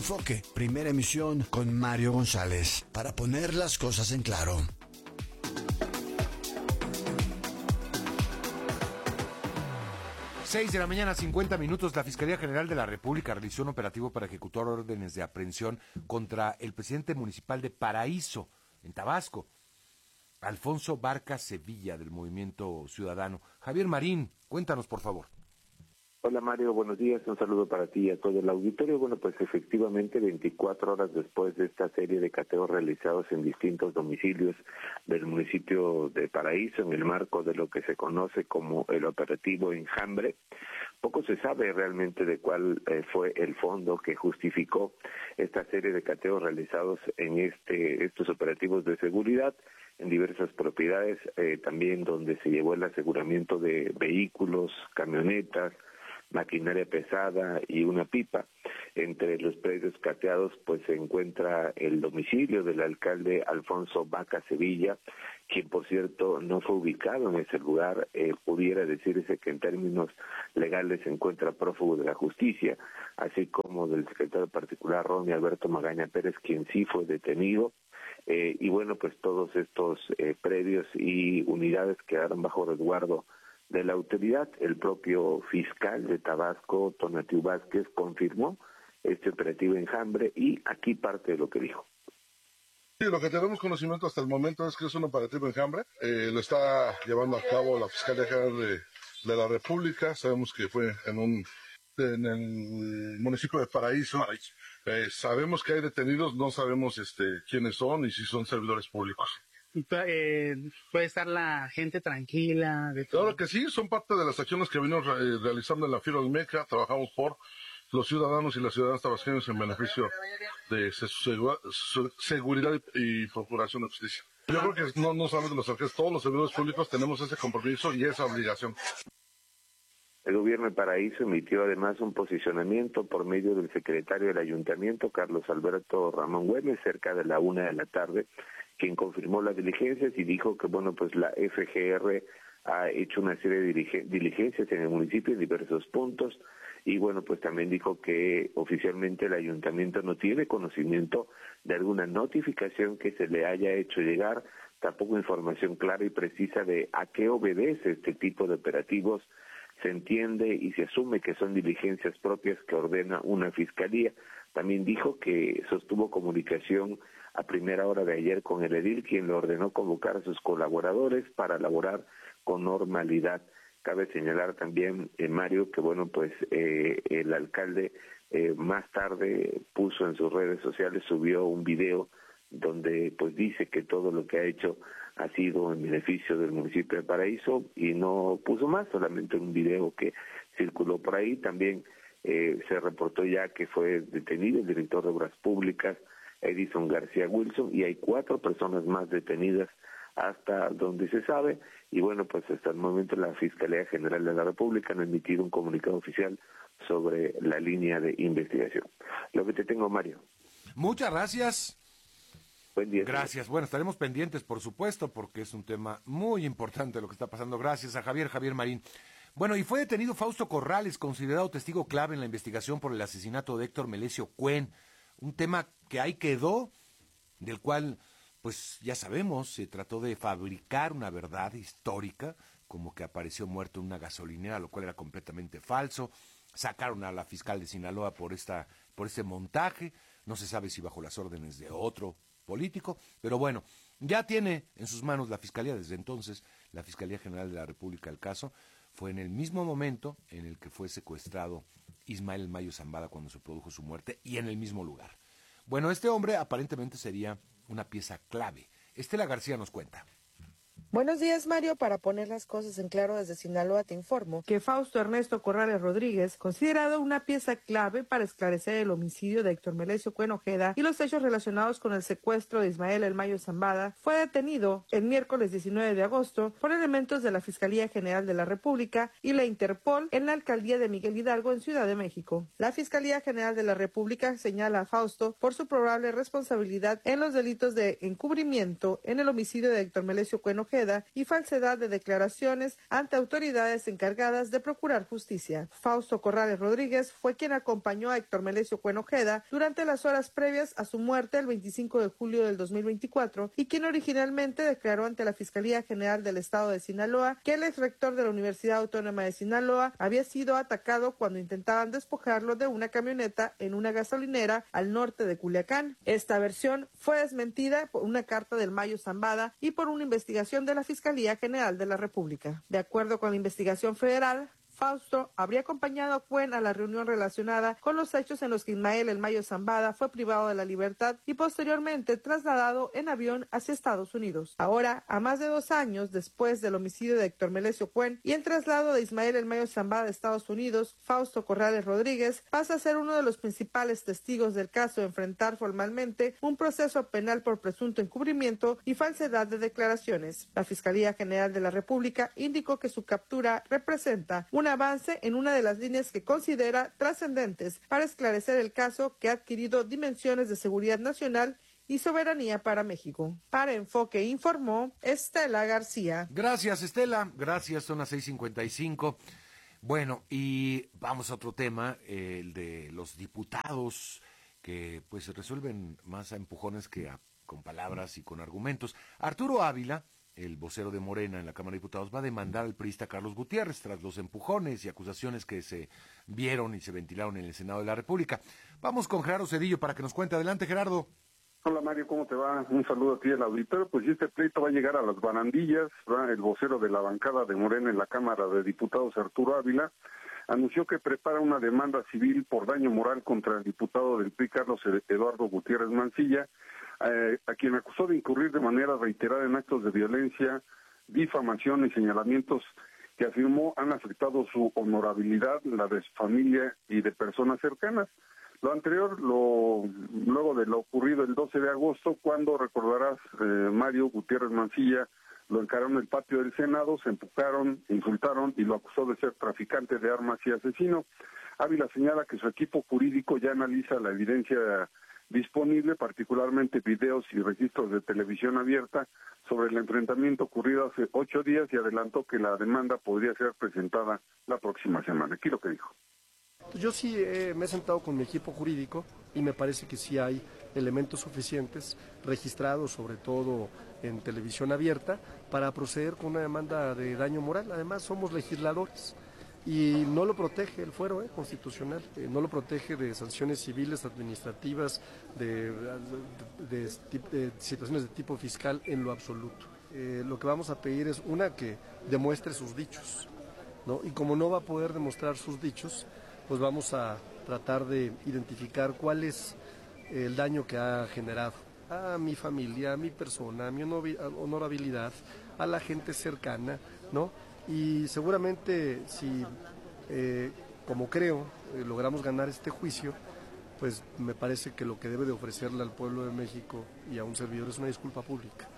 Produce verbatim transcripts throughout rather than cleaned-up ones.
Enfoque, primera emisión con Mario González, para poner las cosas en claro. Seis de la mañana, cincuenta minutos. La Fiscalía General de la República realizó un operativo para ejecutar órdenes de aprehensión contra el presidente municipal de Paraíso, en Tabasco, Alfonso Barca Sevilla, del Movimiento Ciudadano. Javier Marín, cuéntanos, por favor. Hola Mario, buenos días, un saludo para ti y a todo el auditorio. Bueno, pues efectivamente veinticuatro horas después de esta serie de cateos realizados en distintos domicilios del municipio de Paraíso, en el marco de lo que se conoce como el operativo Enjambre, poco se sabe realmente de cuál eh, fue el fondo que justificó esta serie de cateos realizados en este estos operativos de seguridad en diversas propiedades, eh, también donde se llevó el aseguramiento de vehículos, camionetas, maquinaria pesada y una pipa. Entre los predios cateados pues se encuentra el domicilio del alcalde Alfonso Baca Sevilla, quien por cierto no fue ubicado en ese lugar. Eh, pudiera decirse que en términos legales se encuentra prófugo de la justicia, así como del secretario particular Ronnie Alberto Magaña Pérez, quien sí fue detenido. Eh, y bueno, pues todos estos eh, predios y unidades quedaron bajo resguardo de la autoridad. El propio fiscal de Tabasco, Tonatiu Vázquez, confirmó este operativo Enjambre y aquí parte de lo que dijo. Sí, lo que tenemos conocimiento hasta el momento es que es un operativo Enjambre, eh, lo está llevando a cabo la Fiscalía General de, de la República. Sabemos que fue en un en el municipio de Paraíso. Paraíso. Eh, sabemos que hay detenidos, no sabemos este quiénes son y si son servidores públicos. Eh, puede estar la gente tranquila. De todo. Claro que sí, son parte de las acciones que venimos re- realizando en la Fira Olmeca. Trabajamos por los ciudadanos y las ciudadanas tabasqueños en beneficio de su, segu- su seguridad y, y procuración de justicia. Yo creo que no, no solamente los alcaldes, todos los servidores públicos tenemos ese compromiso y esa obligación. El gobierno de Paraíso emitió además un posicionamiento por medio del secretario del ayuntamiento, Carlos Alberto Ramón Güemes, cerca de la una de la tarde, quien confirmó las diligencias y dijo que, bueno, pues la F G R ha hecho una serie de diligencias en el municipio en diversos puntos y, bueno, pues también dijo que oficialmente el ayuntamiento no tiene conocimiento de alguna notificación que se le haya hecho llegar, tampoco información clara y precisa de a qué obedece este tipo de operativos. Se entiende y se asume que son diligencias propias que ordena una fiscalía. También dijo que sostuvo comunicación a primera hora de ayer con el edil, quien le ordenó convocar a sus colaboradores para laborar con normalidad. Cabe señalar también, eh, Mario, que bueno, pues eh, el alcalde eh, más tarde puso en sus redes sociales, subió un video donde pues dice que todo lo que ha hecho ha sido en beneficio del municipio de Paraíso y no puso más, solamente un video que circuló por ahí. También eh, se reportó ya que fue detenido el director de Obras Públicas, Edison García Wilson, y hay cuatro personas más detenidas hasta donde se sabe, y bueno, pues hasta el momento la Fiscalía General de la República no ha emitido un comunicado oficial sobre la línea de investigación. Lo que te tengo, Mario. Muchas gracias. Buen día. Gracias. Bueno, estaremos pendientes, por supuesto, porque es un tema muy importante lo que está pasando. Gracias a Javier, Javier Marín. Bueno, y fue detenido Fausto Corrales, considerado testigo clave en la investigación por el asesinato de Héctor Melesio Cuen. Un tema que ahí quedó, del cual, pues ya sabemos, se trató de fabricar una verdad histórica, como que apareció muerto en una gasolinera, lo cual era completamente falso. Sacaron a la fiscal de Sinaloa por esta, por este montaje. No se sabe si bajo las órdenes de otro político, pero bueno, ya tiene en sus manos la Fiscalía desde entonces, la Fiscalía General de la República. El caso fue en el mismo momento en el que fue secuestrado Ismael Mayo Zambada cuando se produjo su muerte y en el mismo lugar. Bueno, este hombre aparentemente sería una pieza clave. Estela García nos cuenta. Buenos días, Mario. Para poner las cosas en claro, desde Sinaloa te informo que Fausto Ernesto Corrales Rodríguez, considerado una pieza clave para esclarecer el homicidio de Héctor Melesio Cuen Ojeda y los hechos relacionados con el secuestro de Ismael El Mayo Zambada, fue detenido el miércoles diecinueve de agosto por elementos de la Fiscalía General de la República y la Interpol en la alcaldía de Miguel Hidalgo, en Ciudad de México. La Fiscalía General de la República señala a Fausto por su probable responsabilidad en los delitos de encubrimiento en el homicidio de Héctor Melesio Cuen Ojeda Ojeda y falsedad de declaraciones ante autoridades encargadas de procurar justicia. Fausto Corrales Rodríguez fue quien acompañó a Héctor Melesio Cuen Ojeda durante las horas previas a su muerte el veinticinco de julio del dos mil veinticuatro y quien originalmente declaró ante la Fiscalía General del Estado de Sinaloa que el exrector de la Universidad Autónoma de Sinaloa había sido atacado cuando intentaban despojarlo de una camioneta en una gasolinera al norte de Culiacán. Esta versión fue desmentida por una carta del Mayo Zambada y por una investigación de la Fiscalía General de la República. De acuerdo con la investigación federal, Fausto habría acompañado a Cuen a la reunión relacionada con los hechos en los que Ismael El Mayo Zambada fue privado de la libertad y posteriormente trasladado en avión hacia Estados Unidos. Ahora, a más de dos años después del homicidio de Héctor Melesio Cuen y el traslado de Ismael El Mayo Zambada a Estados Unidos, Fausto Corrales Rodríguez pasa a ser uno de los principales testigos del caso de enfrentar formalmente un proceso penal por presunto encubrimiento y falsedad de declaraciones. La Fiscalía General de la República indicó que su captura representa una avance en una de las líneas que considera trascendentes para esclarecer el caso que ha adquirido dimensiones de seguridad nacional y soberanía para México. Para Enfoque informó Estela García. Gracias, Estela. Gracias, son las seis cincuenta y cinco. Bueno, y vamos a otro tema, eh, el de los diputados que pues se resuelven más a empujones que a, con palabras y con argumentos. Arturo Ávila, el vocero de Morena en la Cámara de Diputados, va a demandar al priista Carlos Gutiérrez tras los empujones y acusaciones que se vieron y se ventilaron en el Senado de la República. Vamos con Gerardo Cedillo para que nos cuente. Adelante, Gerardo. Hola, Mario, ¿cómo te va? Un saludo a ti, el auditorio. Pues este pleito va a llegar a las barandillas, ¿verdad? El vocero de la bancada de Morena en la Cámara de Diputados, Arturo Ávila, anunció que prepara una demanda civil por daño moral contra el diputado del P R I, Carlos Eduardo Gutiérrez Mancilla, Eh, a quien acusó de incurrir de manera reiterada en actos de violencia, difamación y señalamientos que afirmó han afectado su honorabilidad, la de su familia y de personas cercanas. Lo anterior, lo, luego de lo ocurrido el doce de agosto, cuando recordarás, eh, Mario Gutiérrez Mancilla lo encararon en el patio del Senado, se empujaron, insultaron y lo acusó de ser traficante de armas y asesino. Ávila señala que su equipo jurídico ya analiza la evidencia disponible, particularmente videos y registros de televisión abierta sobre el enfrentamiento ocurrido hace ocho días y adelantó que la demanda podría ser presentada la próxima semana. Aquí lo que dijo. Yo sí eh, me he sentado con mi equipo jurídico y me parece que sí hay elementos suficientes registrados, sobre todo en televisión abierta, para proceder con una demanda de daño moral. Además, somos legisladores. Y no lo protege el fuero eh, constitucional, eh, no lo protege de sanciones civiles, administrativas, de, de, de, de situaciones de tipo fiscal en lo absoluto. Eh, lo que vamos a pedir es, una, que demuestre sus dichos, ¿no? Y como no va a poder demostrar sus dichos, pues vamos a tratar de identificar cuál es el daño que ha generado a mi familia, a mi persona, a mi honorabilidad, a la gente cercana, ¿no? Y seguramente si, eh, como creo, eh, logramos ganar este juicio, pues me parece que lo que debe de ofrecerle al pueblo de México y a un servidor es una disculpa pública.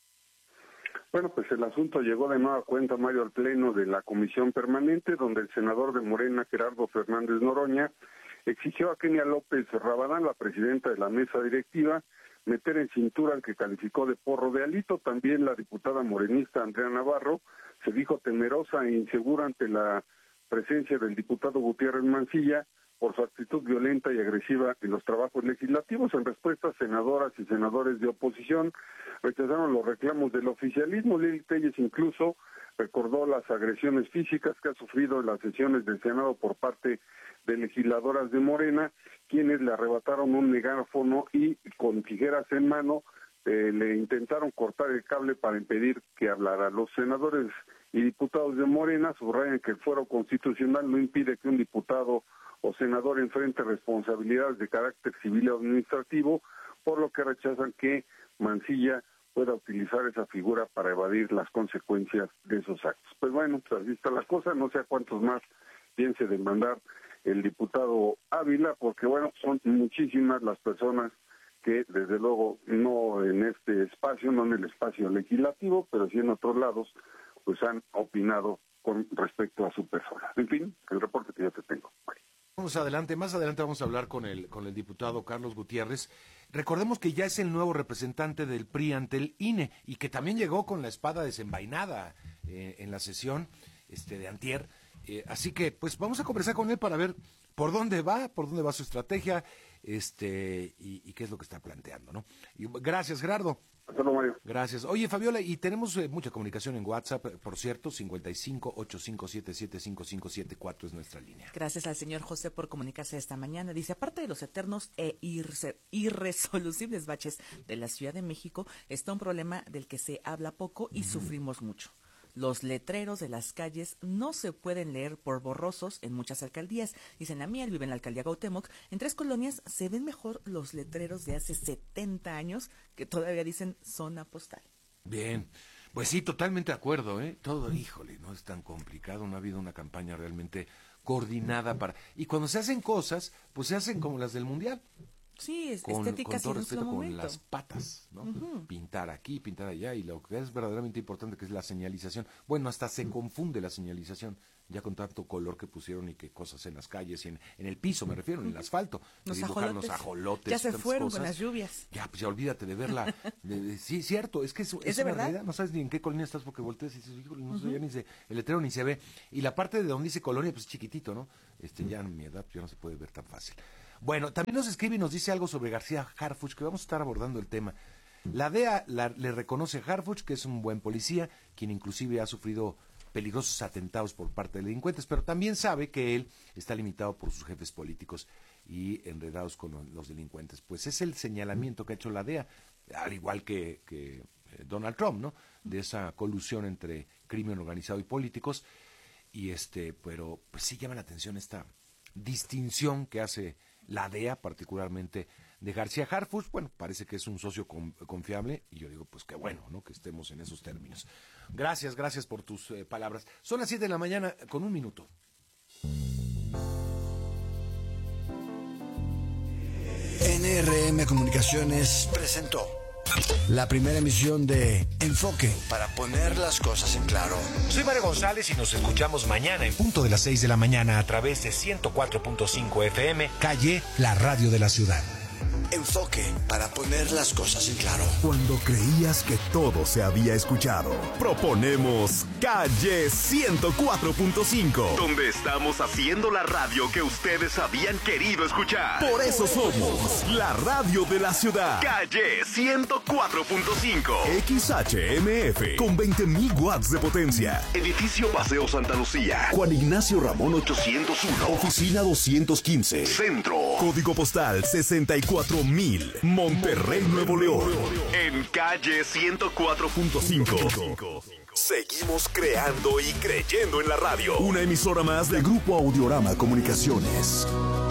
Bueno, pues el asunto llegó de nueva cuenta, Mario, al pleno de la Comisión Permanente, donde el senador de Morena, Gerardo Fernández Noroña, exigió a Kenia López Rabadán, la presidenta de la mesa directiva, meter en cintura al que calificó de porro de alito. También la diputada morenista Andrea Navarro se dijo temerosa e insegura ante la presencia del diputado Gutiérrez Mancilla por su actitud violenta y agresiva en los trabajos legislativos. En respuesta, senadoras y senadores de oposición rechazaron los reclamos del oficialismo. Lili Telles incluso recordó las agresiones físicas que ha sufrido en las sesiones del Senado por parte de legisladoras de Morena, quienes le arrebataron un megáfono y con tijeras en mano eh, le intentaron cortar el cable para impedir que hablara. Los senadores y diputados de Morena subrayan que el fuero constitucional no impide que un diputado o senador enfrente responsabilidades de carácter civil o administrativo, por lo que rechazan que Mancilla pueda utilizar esa figura para evadir las consecuencias de esos actos. Pues bueno, pues así están las cosas, no sé a cuántos más piense demandar el diputado Ávila, porque bueno, son muchísimas las personas que desde luego no en este espacio, no en el espacio legislativo, pero sí en otros lados, pues han opinado con respecto a su persona. En fin, el reporte que yo te tengo. Bye. Vamos adelante, más adelante vamos a hablar con el, con el diputado Carlos Gutiérrez. Recordemos que ya es el nuevo representante del P R I ante el I N E y que también llegó con la espada desenvainada eh, en la sesión este, de antier. Eh, así que, pues, vamos a conversar con él para ver por dónde va, por dónde va su estrategia este y, y qué es lo que está planteando, ¿no? Y, gracias, Gerardo. Hasta luego, Mario. Gracias. Oye, Fabiola, y tenemos eh, mucha comunicación en WhatsApp, por cierto, cincuenta y cinco, ochenta y cinco setenta y siete, cincuenta y cinco setenta y cuatro es nuestra línea. Gracias al señor José por comunicarse esta mañana. Dice, aparte de los eternos e irre- irresolubles baches de la Ciudad de México, está un problema del que se habla poco y uh-huh. sufrimos mucho. Los letreros de las calles no se pueden leer por borrosos en muchas alcaldías. Dice, en la mía, él vive en la alcaldía Cuauhtémoc. En tres colonias se ven mejor los letreros de hace setenta años que todavía dicen zona postal. Bien, pues sí, totalmente de acuerdo, ¿eh? Todo, híjole, no es tan complicado, no ha habido una campaña realmente coordinada para... Y cuando se hacen cosas, pues se hacen como las del Mundial. Sí, es con, estética con todo sin respeto, su con momento. las patas, ¿no? Uh-huh. Pintar aquí, pintar allá, y lo que es verdaderamente importante que es la señalización. Bueno, hasta se confunde la señalización, ya con tanto color que pusieron y qué cosas en las calles, y en, en el piso, me refiero, en el asfalto. Los dibujar ajolotes. los ajolotes. Ya se fueron cosas. con las lluvias. Ya, pues ya olvídate de verla. De, de, sí, cierto, es que es, ¿Es, es de una verdad? realidad, no sabes ni en qué colonia estás porque volteas y dices, híjole, no sé, uh-huh. ya ni se, el letrero ni se ve. Y la parte de donde dice colonia, pues chiquitito, ¿no? Este, ya en mi edad ya no se puede ver tan fácil. Bueno, también nos escribe y nos dice algo sobre García Harfuch, que vamos a estar abordando el tema. La D E A la, le reconoce a Harfuch que es un buen policía, quien inclusive ha sufrido peligrosos atentados por parte de delincuentes, pero también sabe que él está limitado por sus jefes políticos y enredados con los delincuentes. Pues es el señalamiento que ha hecho la D E A, al igual que, que Donald Trump, ¿no? De esa colusión entre crimen organizado y políticos. Y este, pero pues sí llama la atención esta distinción que hace la D E A, particularmente de García Harfuch. Bueno, parece que es un socio con, confiable, y yo digo, pues qué bueno, ¿no? Que estemos en esos términos. Gracias, gracias por tus eh, palabras. Son las siete de la mañana con un minuto. N R M Comunicaciones presentó la primera emisión de Enfoque, para poner las cosas en claro. Soy Mario González y nos escuchamos mañana en punto de las seis de la mañana a través de ciento cuatro punto cinco F M, Calle, la radio de la ciudad. Enfoque, para poner las cosas en claro. Cuando creías que todo se había escuchado, proponemos Calle ciento cuatro punto cinco, donde estamos haciendo la radio que ustedes habían querido escuchar. Por eso somos la radio de la ciudad. Calle ciento cuatro punto cinco, X H M F, con veinte mil watts de potencia. Edificio Paseo Santa Lucía, Juan Ignacio Ramón ochocientos uno, Oficina doscientos quince, Centro. Código postal sesenta y cuatro mil, Monterrey, Nuevo León. En Calle ciento cuatro punto cinco. Seguimos creando y creyendo en la radio. Una emisora más de Grupo Audiorama Comunicaciones.